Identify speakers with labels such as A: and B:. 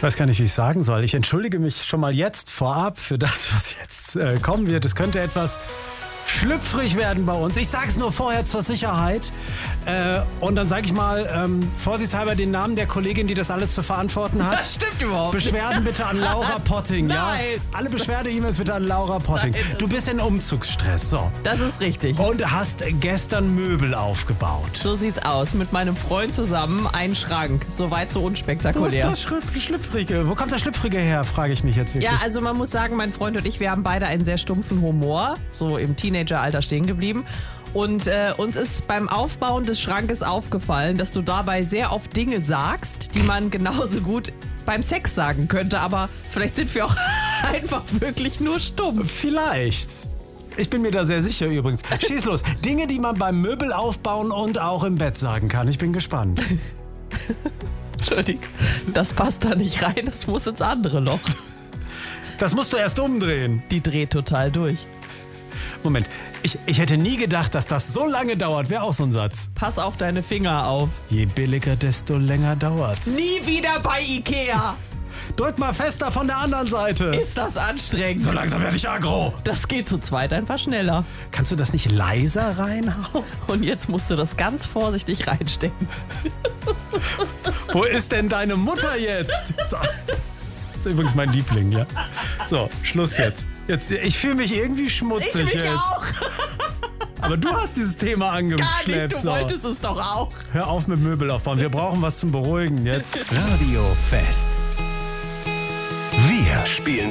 A: Ich weiß gar nicht, wie ich sagen soll. Ich entschuldige mich schon mal jetzt vorab für das, was jetzt kommen wird. Es könnte etwas schlüpfrig werden bei uns. Ich sag's nur vorher zur Sicherheit. Und dann sage ich mal, vorsichtshalber den Namen der Kollegin, die das alles zu verantworten hat.
B: Das stimmt überhaupt.
A: Beschwerden bitte an Laura Potting, ja?
B: Nein.
A: Alle Beschwerde-E-Mails bitte an Laura Potting.
B: Nein.
A: Du bist in Umzugsstress, so.
B: Das ist richtig.
A: Und hast gestern Möbel aufgebaut.
B: So sieht's aus. Mit meinem Freund zusammen einen Schrank. Soweit so
A: Wo ist
B: unspektakulär.
A: das Schlüpfrige? Wo kommt das Schlüpfrige her, frage ich mich jetzt wirklich.
B: Ja, also man muss sagen, mein Freund und ich, wir haben beide einen sehr stumpfen Humor. So im Teenageralter stehen geblieben. Und uns ist beim Aufbauen des Schrankes aufgefallen, dass du dabei sehr oft Dinge sagst, die man genauso gut beim Sex sagen könnte. Aber vielleicht sind wir auch einfach wirklich nur stumpf.
A: Vielleicht. Ich bin mir da sehr sicher übrigens. Schieß los. Dinge, die man beim Möbel aufbauen und auch im Bett sagen kann. Ich bin gespannt.
B: Entschuldigung, das passt da nicht rein. Das muss ins andere Loch.
A: Das musst du erst umdrehen.
B: Die dreht total durch.
A: Moment, ich hätte nie gedacht, dass das so lange dauert. Wäre auch so ein Satz.
B: Pass auf deine Finger auf.
A: Je billiger, desto länger dauert's.
B: Nie wieder bei Ikea.
A: Drück mal fester von der anderen Seite.
B: Ist das anstrengend?
A: So langsam werde ich aggro.
B: Das geht zu zweit einfach schneller.
A: Kannst du das nicht leiser reinhauen?
B: Und jetzt musst du das ganz vorsichtig reinstecken.
A: Wo ist denn deine Mutter jetzt? So. Das ist übrigens mein Liebling, ja. So, Schluss jetzt. Ich fühle mich irgendwie schmutzig jetzt.
B: auch.
A: Aber du hast dieses Thema
B: Gar
A: angeschleppt.
B: nicht, du wolltest es doch auch.
A: Hör auf mit Möbel aufbauen. Wir brauchen was zum Beruhigen jetzt.
C: Radio Fest. Wir spielen